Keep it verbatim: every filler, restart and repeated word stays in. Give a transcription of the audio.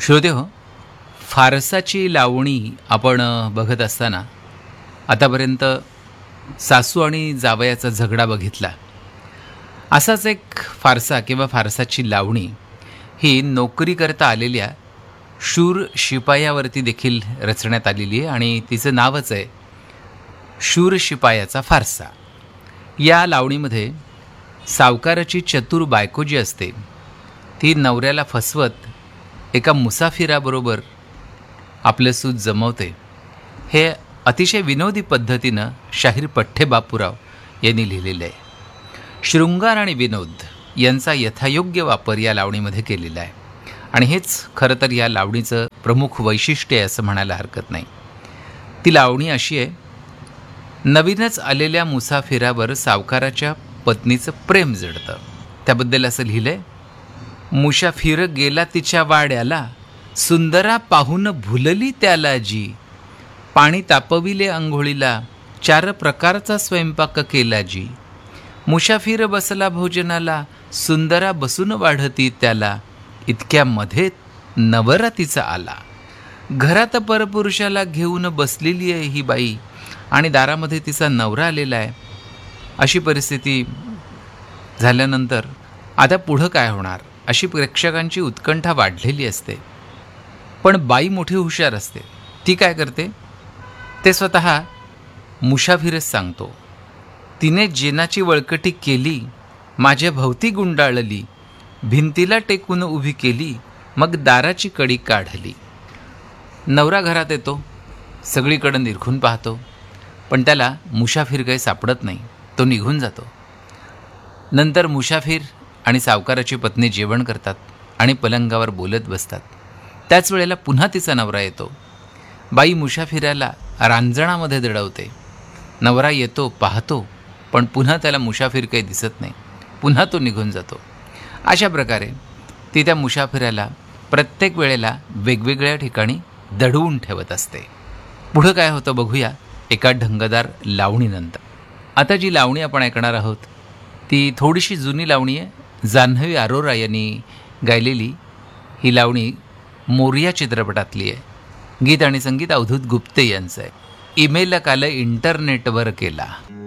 श्रोतेहो, फारसाची लावणी आपण अ, बघत असताना आतापर्यंत सासू आणि जावयाचा झगडा बघितला. असाच एक फारसा किंवा फारसाची लावणी ही नोकरी करता आलेल्या शूर शिपायावरती देखील रचण्यात आलेली आहे आणि तिचं नावच आहे शूर शिपायाचा फारसा. या लावणीमध्ये सावकाराची चतुर बायको जी असते ती नवऱ्याला फसवत एका मुसाफिराबरोबर आपलं सूत जमवते. हे अतिशय विनोदी पद्धतीनं शाहीर पठ्ठे बापूराव यांनी लिहिलेलं आहे. शृंगार आणि विनोद यांचा यथायोग्य वापर या लावणीमध्ये केलेला आहे आणि हेच खरं तर या लावणीचं प्रमुख वैशिष्ट्य आहे असं म्हणायला हरकत नाही. ती लावणी अशी आहे, नवीनच आलेल्या मुसाफिरावर सावकाराच्या पत्नीचं प्रेम जडतं. त्याबद्दल असं लिहिलं आहे, मुसाफिर गेला तिच्या वाड्याला, सुंदरा पाहून भुलली त्याला जी. पाणी तापविले अंघोळीला, चार प्रकारचा स्वयंपाक केला जी. मुसाफिर बसला भोजनाला, सुंदरा बसून वाढती त्याला. इतक्यामध्ये नवरा तिचा आला, घरात परपुरुषाला घेऊन बसलेली आहे ही बाई आणि दारामध्ये तिचा नवरा आलेला आहे. अशी परिस्थिती झाल्यानंतर आता पुढं काय होणार अशी प्रेक्षकांची उत्कंठा वाढलेली असते. पण बाई मोठी हुशार असते. ती काय करते ते स्वतः मुसाफिरच सांगतो. तिने जेनाची वळकटी केली, माझ्या भोवती गुंडाळली, भिंतीला टेकून उभी केली, मग दाराची कडी काढली. नवरा घरात येतो, सगळीकडे निरखून पाहतो, पण त्याला मुसाफिर काही सापडत नाही. तो निघून जातो. नंतर मुसाफिर आणि सावकाराची पत्नी जेवण करतात आणि पलंगावर बोलत बसतात. त्याच वेळेला पुन्हा तिचा नवरा येतो. बाई मुसाफिराला रांजणामध्ये दडवते. नवरा येतो, पाहतो, पण पुन्हा त्याला मुसाफिर काही दिसत नाही. पुन्हा तो निघून जातो. अशा प्रकारे ती त्या मुसाफिराला प्रत्येक वेळेला वेगवेगळ्या ठिकाणी दडवून ठेवत असते. पुढं काय होतं बघूया एका ढंगदार लावणीनंतर. आता जी लावणी आपण ऐकणार आहोत ती थोडीशी जुनी लावणी आहे. जान्हवी अरोरा यांनी गायलेली ही लावणी मोरया चित्रपटातली आहे. गीत आणि संगीत अवधूत गुप्ते यांचं आहे. ईमेल काल इंटरनेटवर केला.